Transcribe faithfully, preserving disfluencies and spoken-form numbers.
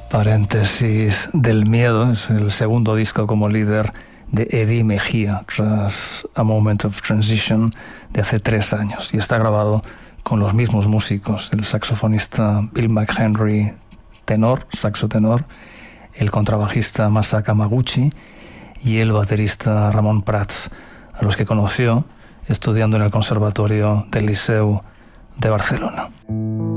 Paréntesis del miedo es el segundo disco como líder de Eddie Mejía tras A Moment of Transition de hace tres años y está grabado con los mismos músicos, el saxofonista Bill McHenry tenor, saxo tenor, el contrabajista Masa Kamaguchi y el baterista Ramon Prats, a los que conoció estudiando en el Conservatorio del Liceu de Barcelona.